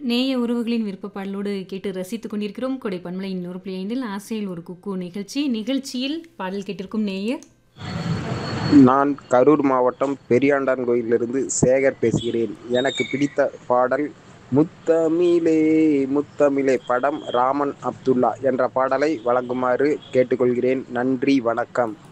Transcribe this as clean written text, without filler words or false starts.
நேய உறவுகளின் விருப்ப பாடலோடு கேட்டு ரசித்துக் கொண்டிருக்கிறோம். கொடை பண்பலையின் 100.5 ஆசையில் ஒரு குக்கு நிகழ்ச்சியில் பாடல் கேட்டிருக்கும் நேயர் நான் கரூர் மாவட்டம் பெரியாண்டான்கோயிலிருந்து சேகர் பேசுகிறேன். எனக்கு பிடித்த பாடல் முத்தமிழே முத்தமிழே படம் ராமன் அப்துல்லா என்ற பாடலை வழங்குமாறு கேட்டுக்கொள்கிறேன். நன்றி, வணக்கம்.